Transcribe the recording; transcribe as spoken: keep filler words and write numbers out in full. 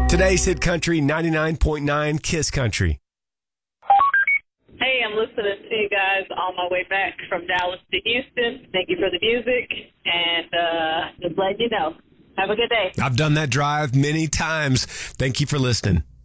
Today's Hit Country ninety-nine point nine Kiss Country. Hey, I'm listening to you guys on my way back from Dallas to Houston. Thank you for the music, and uh, just letting you know. Have a good day. I've done that drive many times. Thank you for listening.